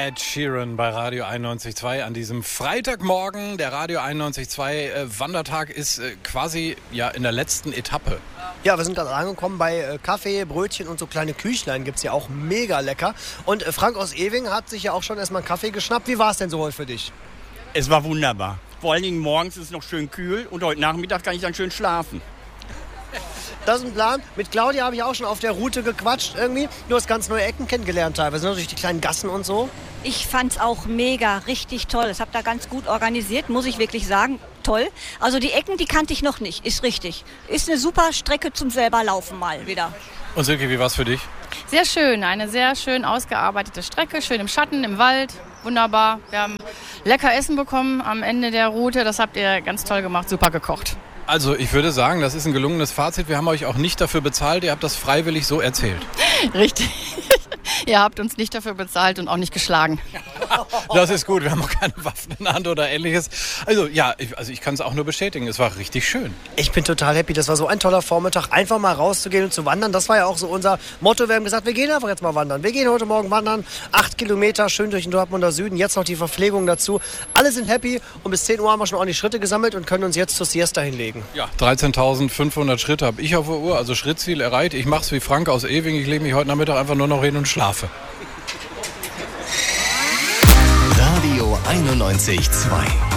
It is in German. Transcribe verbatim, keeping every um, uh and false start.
Ed Sheeran bei Radio einundneunzig Komma zwei an diesem Freitagmorgen. Der Radio einundneunzig Komma zwei äh, Wandertag ist äh, quasi ja in der letzten Etappe. Ja, wir sind gerade angekommen bei äh, Kaffee, Brötchen und so kleine Küchlein gibt es ja auch mega lecker. Und äh, Frank aus Ewing hat sich ja auch schon erstmal einen Kaffee geschnappt. Wie war es denn so heute für dich? Es war wunderbar. Vor allen Dingen morgens ist es noch schön kühl und heute Nachmittag kann ich dann schön schlafen. Das ist ein Plan. Mit Claudia habe ich auch schon auf der Route gequatscht irgendwie. Du hast ganz neue Ecken kennengelernt teilweise, durch die kleinen Gassen und so. Ich fand's auch mega, richtig toll. Das habt ihr ganz gut organisiert, muss ich wirklich sagen. Toll. Also die Ecken, die kannte ich noch nicht, ist richtig. Ist eine super Strecke zum selber laufen mal wieder. Und Silke, wie war's für dich? Sehr schön, eine sehr schön ausgearbeitete Strecke, schön im Schatten, im Wald, wunderbar. Wir haben lecker Essen bekommen am Ende der Route, das habt ihr ganz toll gemacht, super gekocht. Also ich würde sagen, das ist ein gelungenes Fazit. Wir haben euch auch nicht dafür bezahlt, ihr habt das freiwillig so erzählt. Richtig. Ihr habt uns nicht dafür bezahlt und auch nicht geschlagen. Das ist gut, wir haben auch keine Waffen in der Hand oder ähnliches. Also ja, ich, also ich kann es auch nur bestätigen, es war richtig schön. Ich bin total happy, das war so ein toller Vormittag, einfach mal rauszugehen und zu wandern. Das war ja auch so unser Motto, wir haben gesagt, wir gehen einfach jetzt mal wandern. Wir gehen heute Morgen wandern, acht Kilometer, schön durch den Dortmunder Süden, jetzt noch die Verpflegung dazu. Alle sind happy und bis zehn Uhr haben wir schon ordentlich Schritte gesammelt und können uns jetzt zur Siesta hinlegen. Ja, dreizehntausendfünfhundert Schritte habe ich auf der Uhr, also Schrittziel erreicht. Ich mache es wie Frank aus Ewing, ich lege mich heute Nachmittag einfach nur noch hin und schlafe. Radio einundneunzig Komma zwei